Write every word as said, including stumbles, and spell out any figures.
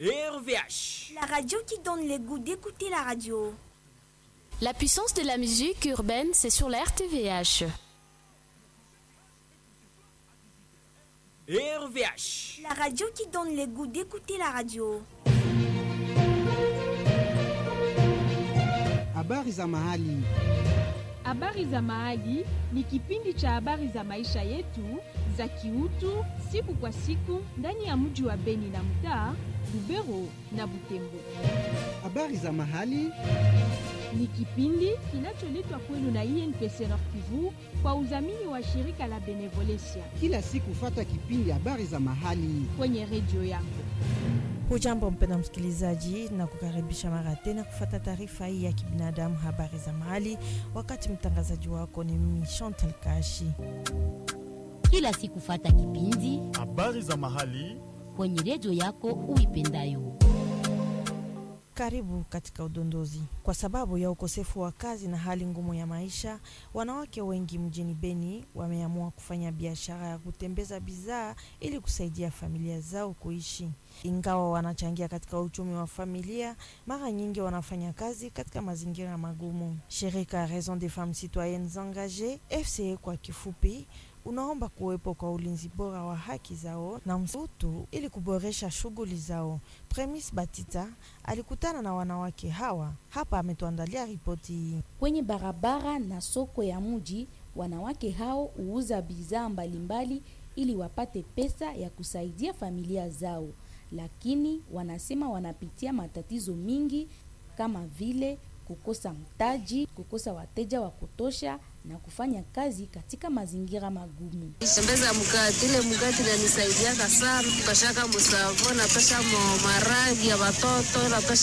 R V H. La radio qui donne le goût d'écouter la radio. La puissance de la musique urbaine, c'est sur la R T V H. R V H. La radio qui donne le goût d'écouter la radio. Habari za mahali. Habari za mahali ni kipindi cha habari za maisha yetu za kiutu siku kwa siku ndani ya mji wa Beni na mtaa Lubero na Butembo. Habari za mahali ni kipindi kinacholetwa kwenu na I N P C Nord Kivu kwa udhamini wa shirika la Benevolencia. Kila siku fata kipindi habari za mahali kwenye redio yako. Hujambo mpenda msikilizaji, na kukaribisha mara tena kufuata taarifa hii ya kibinadamu habari za mahali. Wakati mtangazaji wako ni mimi Chantal Kashi. Kila siku fata kipindi habari za mahali kwenye redio yako uipendayo. Karibu katika udondozi. Kwa sababu ya ukosefu wa kazi na hali ngumu ya maisha, wanawake wengi mjini Beni wameamua kufanya biashara ya kutembeza bidhaa ili kusaidia familia zao kuishi. Ingawa wanachangia katika uchumi wa familia, mara nyingi wanafanya kazi katika mazingira magumu. Shirika Raison des Femmes Citoyennes Engagées, F C E kwa kifupi, unaomba kuwepo kwa ulinzi bora wa haki zao na msutu ili kuboresha shughuli zao. Premis Batita alikutana na wanawake hawa. Hapa ametuandalia ripoti hii. Kwenye barabara na soko ya mji, wanawake hao huuza bidhaa mbalimbali ili wapate pesa ya kusaidia familia zao. Lakini wanasema wanapitia matatizo mingi kama vile kukosa mtaji, kukosa wateja wa kutosha na kufanya kazi katika mazingira magumu. Tembeza mkate, ile mkate inanisaidia sana. Pashaka msavo na pesha maragi ya watoto, na pesha